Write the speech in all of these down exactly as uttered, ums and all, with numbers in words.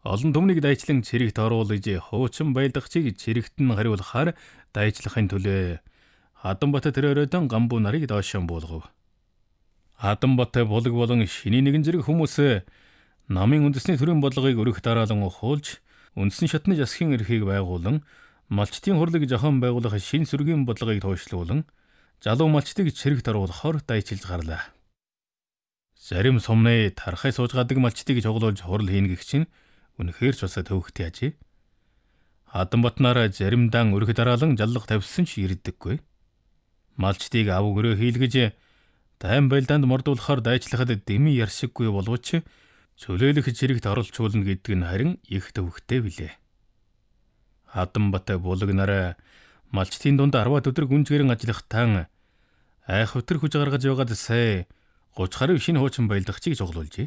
Олон түмнийг дайчлан цэрэгт оруулж хуучин байлгачийг цэрэгт нь хариулахаар дайчлахын төлөө Хатанбат тэрөөрөдөн гамбуу нарыг доошон буулгав. Хатанбат булаг болон шиний нэгэн зэрэг хүмүүс намын үндэсний төрийн бодлогыг өргөх дараалан ухуулж, үндсэн шатны засгийн эрхийг байгуулан, малчтын хурлыг зохион байгуулах шин сүргийн бодлогыг туушлуулан, залуу малчтыг цэрэгт оруулахаар дайчилж гарлаа. Зарим сумны тархай сууж гадаг малчтыг жоглуулж хурал хийнэ гэх чинь үнэхээр ч усаа төвөгтэй ажээ. Хатанбатнаараа заримдаа өргөх дараалан жаллах тавьсан ч ирдэггүй. Малчтыг ав өрөө хийлгэж тайм байлдаанд мордуулахаар дайчлахад дэмий яршиггүй боловч чөлөөлөх зэрэгт оролцуулна гэдэг нь харин их төвөгтэй билээ. Хатанбат булаг нараа малчтын дунд арваад өдөр гүнзгэрэн ажиллахтаа айх өтөр хүж гаргаж байгаад сая гуч гаруй шинэ хуучин байлдагчийг жоглуулжээ.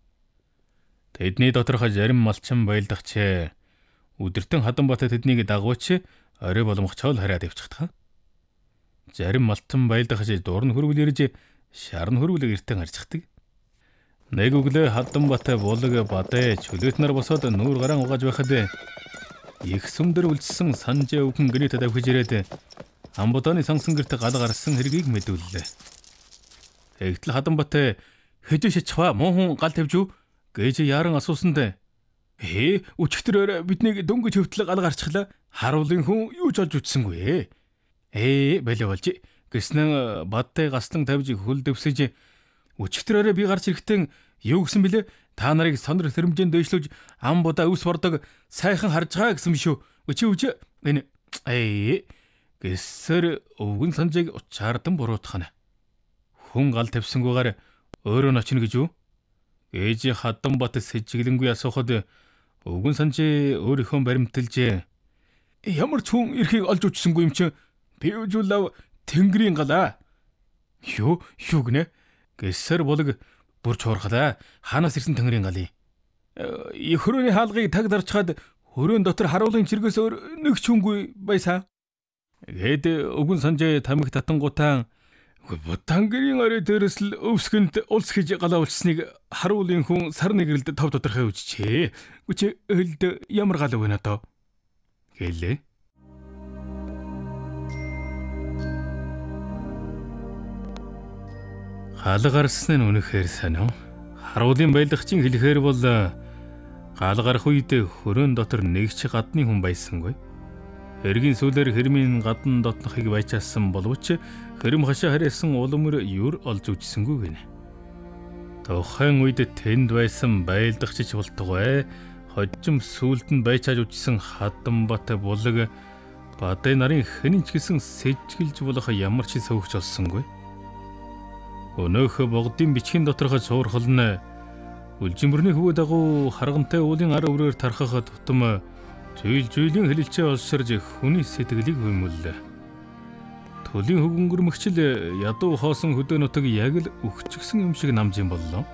Тэдний доторх зарим малчин байлдагч өдөртөн Хатанбат тэднийг дагууч орой боломж чоол хараад явчихдаг. Зарим малчин байлдагч дурн хөрвөл ирж шарн хөрвөлөг эртэн харждаг. Нэг өглөө Хатанбат булаг бадэ чөлөөт нар босоод нүүр гараан угааж байхад их сүмдөр үлдсэн санжаа өвгөн гинэт давхиж ирээд амбуданы сансан гэрт гал гарсан хэргийг мэдүүллээ. Тэгтэл Хатанбат хэдэж чичва муу хүн гал тавьж юу гэж яран асуусанд ээ өчигдөр биднийг дөнгөж хөвтлө гал гарчихлаа. Харуулын хүн юу ч олж үтсэнгүй. Ээ болоо болж гэснэн бадтай гаслан тавьж хөл дэвсэж өчигдөр би гарч ирэхдээ юу гэсэн бэлээ? Та нарыг сонор хэрэмжээн дэвшлүүлж ам будаа өвс бордог сайхан харж байгаа гэсэн биш үү? Өчи үж энэ ээ гэсэр өвгөн санжийг учаардан буруутгана. Хүн гал тавьсангүйгээр өөрөө ночно гэж юу? Ээж Хатанбат сэжиглэнгүй асуухад өвгөн санжи өөрийнхөө баримталж ямар ч хүн эрхийг олж үтсэнгүй юм чи би үжүүлав тэнгэрийн галаа. Юу юу гинэ? Гэсэр булаг бүр чуурхлаа. Хаанаас ирсэн тэнгэрийн галыг? Их хөрөөний хаалгыг таг дарчхад хөрөөн дотор харуулын чиргээс өөр нэг ч хүнгүй байсаа. Гээд өвгөн санжээ тамиг татангуутаа Бутангэрийн орой дээрээс л өвсгөнд улс хийж галаулсныг харуулын хүн сар нэгэрлд тав тодорхой үжчээ. Үчи өлд ямар галав вэ надаа? Гэлээ. Гал гарсан нь үнэхээр сонио. Харуулын байлгачийн хэлэхээр бол гал гарах үед хөрөөн дотор нэг ч гадны хүн байсангүй. Эргийн сүлээр хэрмийн гадна дотнохыг байчаасан боловч хэрэм хашаа харьяасан улмөр юр олж үжсэнгүй гинэ. Тухайн үед тэнд байсан байлдагч болтугай хожим сүлд нь байчааж үжсэн Хатанбат булаг бадэ нарын хэнийч гэсэн сэжгэлж болох ямар ч сөвөгч олсонгүй. Өнөөх богдын бичгийн доторх цуурхал нь үлжимбэрний хөвөө дагуу харгантай уулын ар өрөөр тархах тутам зөйл зөйлийн хэлэлцээ олширж хүний сэтгэлийг хөмөллөө. Төлийн хөвгөнгөрмөгчл ядуу хоосон хөдөө нутаг яг л өгчгсөн юм шиг намж юм боллоо.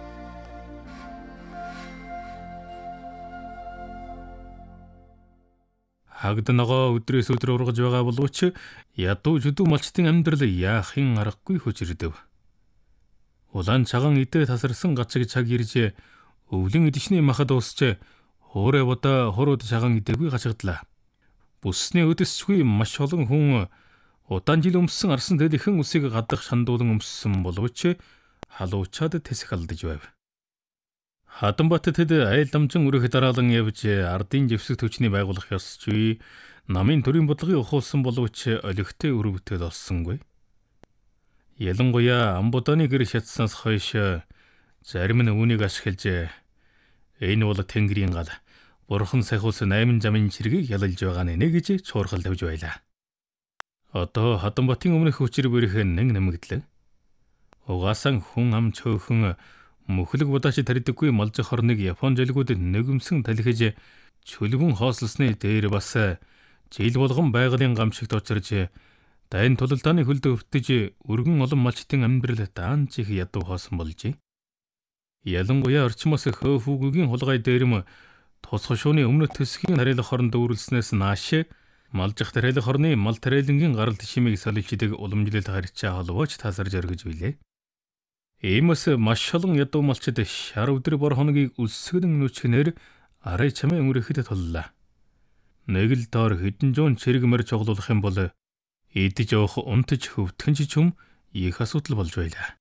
Хагд ногоо өдрөөс өдөр ургаж байгаа боловч ядуу жүдүү малчтын амьдрал яахын аргагүй хөжирдөв. Улаан цагаан идэ тасарсан гацэг цаг ирж өвлөн эдшний махад уусч хуурай буда хурууд цагаан идэгүй гачигдлаа. Бүсний өдөсчгүй маш олон хүн удаан жил өмссөн арсан дэлхэн үсийг гадах шандуулан өмссөн боловч халуучаад тэсэх алдаж байв. Хатанбат тэд айл дамжин өрөх дараалан явж ардын живсэг төчний байгуулах ёсгүй намын төрийн бодлогыг ухуулсан боловч олигтой өрөвтэй олсонгүй. Ялангуяа амбуданы гэр шатсанаас хойш зарим нь үүнийг ашиглаж энэ бол тэнгэрийн гал бурхан сахиус найман замын чиргийг ялалж байгаа нэ гэж чуурхал тавьж байлаа. Одоо Хатанбатын өмнөх хүчээр бүрэх нэг нэмэгдлээ. Угаасан хүн ам цөөхөн мөхлөг будаач таридаггүй малжих хорныг Япон жолгууд нэгэмсэн талхиж чөлгөн хоослосны дээр бас жил болгон байгалийн гамшигт очирж дайн тулалдааны хөлд өртөж өргөн олон малчтын амьдрал даанч их ядуу хоосон болжээ. Ялангуяа орчмоос хөөфүүгийн хулгай дээрэм тус хошууны өмнөд төсгийн тариалах хоронд дүүрлснээс нааш малжих тариалах хорны мал тариалангийн гаралт шимийг солилчдаг уламжлалт харьцаа холбооч тасарж өргөж билээ. Иймээс маш олон ядуу малчид шар өдөр бор хоногийг үлсгэн нүчгнэр арай чамээ өнгөрөхөд туллаа. Нэг л доор хэдэн зуун цэрэг мөрж оглуулах юм бол идэж явах унтаж хөвтгөн ч юм их асуудал болж байлаа.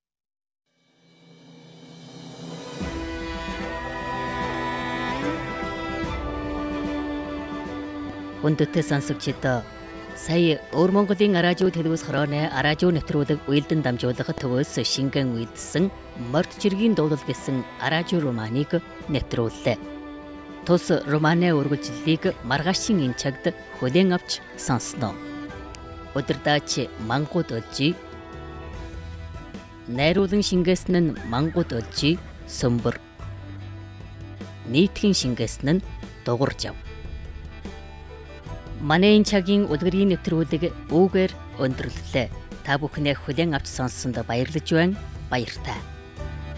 Хүндэтгэл сонсогчдоо сая Өвөр Монголын радио телевиз хорооны радио нэвтрүүлэг уялдан дамжуулах төвөөс шингэн үйдсэн Морд жиргийн дуулал гэсэн радио романыг нэвтрүүллээ. Тус романы үргэлжлэлийг маргаашийн энэ цагт хүлээн авч сонсноо. Өдөрдаач мангууд олжи. Найруулан шингээсэн нь мангууд олжи сөмбөр. Нийтхэн шингээсэн нь дугуурж ав. Манай энэ цагийн өдрийн нэвтрүүлэг үүгээр өндөрлөлөө. Та бүхнээ хүлээн авч сонссонд баярлаж байна. Баяртай.